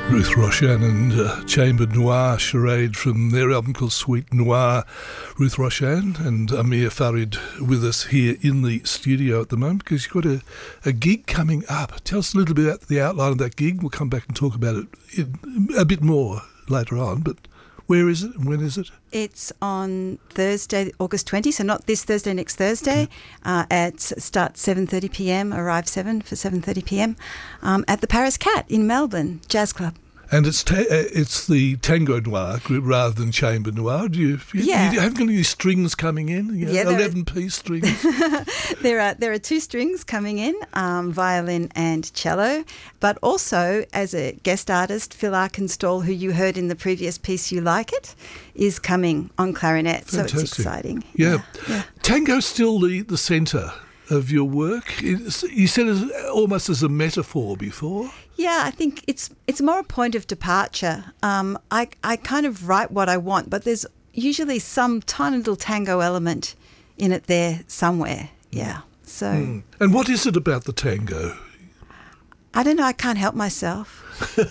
Ruth Roshan and Chamber Noir charade from their album called Sweet Noir. Ruth Roshan and Amir Farid with us here in the studio at the moment because you've got a gig coming up. Tell us a little bit about the outline of that gig. We'll come back and talk about it a bit more later on, but where is it and when is it? It's on Thursday, August 20, so not this Thursday, next Thursday. Starts 7:30pm, arrive 7 for 7:30pm at the Paris Cat in Melbourne Jazz Club. And it's the Tango Noir group rather than Chamber Noir. You haven't got any strings coming in? 11-piece strings? There are two strings coming in, violin and cello, but also as a guest artist, Phil Arkenstall, who you heard in the previous piece, You Like It, is coming on clarinet. Fantastic. So it's exciting. Yeah. Tango's still the centre of your work. You said it almost as a metaphor before. Yeah, I think it's more a point of departure. I kind of write what I want, but there's usually some tiny little tango element in it there somewhere. Yeah. So. And what is it about the tango? I don't know. I can't help myself.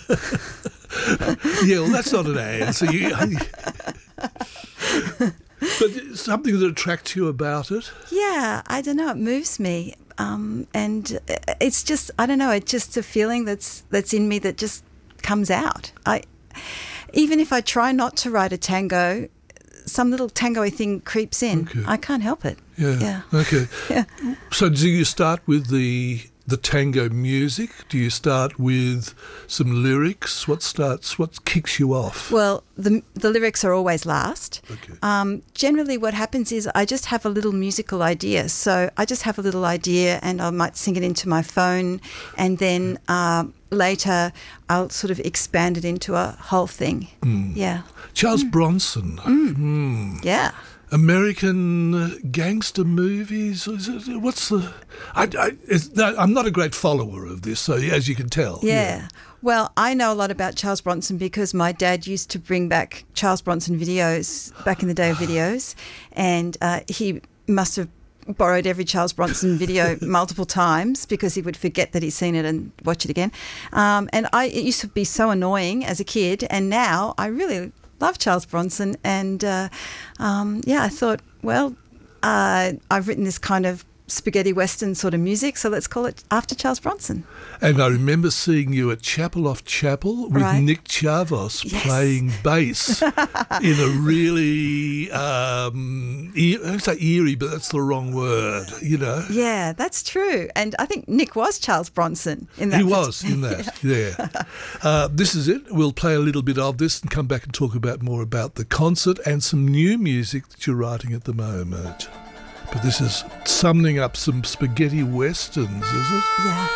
Yeah, well, that's not an answer. But something that attracts you about it? Yeah, I don't know. It moves me. And it's just, I don't know, it's just a feeling that's in me that just comes out. Even if I try not to write a tango, some little tango-y thing creeps in. Okay. I can't help it. Yeah. Okay. Yeah. So do you start with the tango music? Do you start with some lyrics? What kicks you off? Well, the lyrics are always last. Okay. Generally what happens is I just have a little musical idea. So I just have a little idea and I might sing it into my phone and then later I'll sort of expand it into a whole thing. Yeah. Charles Bronson. Yeah. American gangster movies? I'm not a great follower of this, so as you can tell. Yeah. Well, I know a lot about Charles Bronson because my dad used to bring back Charles Bronson videos back in the day of videos, and he must have borrowed every Charles Bronson video multiple times because he would forget that he'd seen it and watch it again. And it used to be so annoying as a kid, and now I really love Charles Bronson, and I thought, well, I've written this kind of spaghetti western sort of music, so let's call it after Charles Bronson. And I remember seeing you at Chapel Off Chapel with Nick Chavos playing bass in a really, I don't say eerie, but that's the wrong word, you know. Yeah, that's true. And I think Nick was Charles Bronson in that. He was in that, yeah. This is it. We'll play a little bit of this and come back and talk more about the concert and some new music that you're writing at the moment. But this is summoning up some spaghetti westerns, is it? Yeah.